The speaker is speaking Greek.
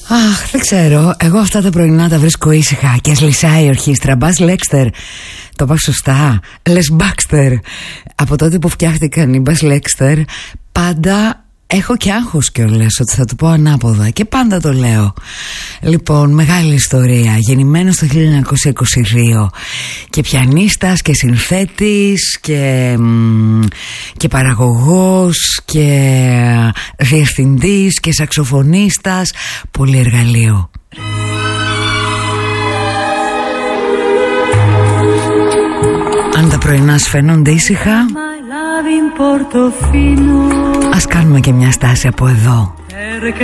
Αχ, δεν ξέρω. Εγώ αυτά τα πρωινά τα βρίσκω ήσυχα και σλισάει η ορχήστρα. Μπας Λέξτερ. Το είπα σωστά. Λες Μπάξτερ. Από τότε που φτιάχτηκαν οι Μπας Λέξτερ, πάντα έχω και άγχος κιόλας ότι θα το πω ανάποδα και πάντα το λέω. Λοιπόν, μεγάλη ιστορία. Γεννημένος το 1922 και πιανίστας και συνθέτης και παραγωγός και διευθυντής και σαξοφωνίστας. Πολύ εργαλείο. Αν τα πρωινά σου φαίνονται ήσυχα, ας κάνουμε και μια στάση από εδώ.